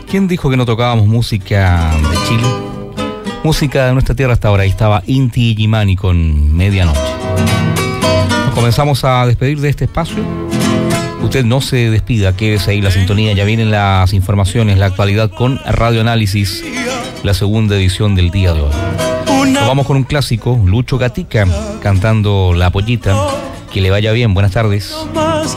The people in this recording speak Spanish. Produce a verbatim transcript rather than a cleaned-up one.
¿Quién dijo que no tocábamos música de Chile? Música de nuestra tierra hasta ahora. Ahí estaba Inti Illimani con Medianoche. Nos comenzamos a despedir de este espacio. Usted no se despida, quédese ahí la sintonía. Ya vienen las informaciones, la actualidad con Radio Análisis, la segunda edición del día de hoy. Nos vamos con un clásico, Lucho Gatica, cantando La Pollita. Que le vaya bien, buenas tardes.